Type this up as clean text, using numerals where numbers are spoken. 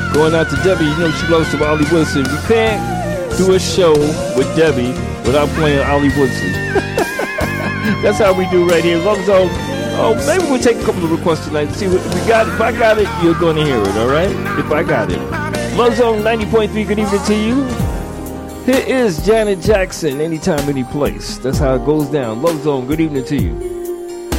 Going out to Debbie. You know she loves some Ollie Woodson. We can't do a show with Debbie without playing Ollie Woodson. That's how we do right here. Love Zone. Oh, maybe we'll take a couple of requests tonight. See what we got. If I got it, you're going to hear it, all right? If I got it. Love Zone 90.3, good evening to you. Here is Janet Jackson, anytime, any place. That's how it goes down. Love Zone, good evening to you.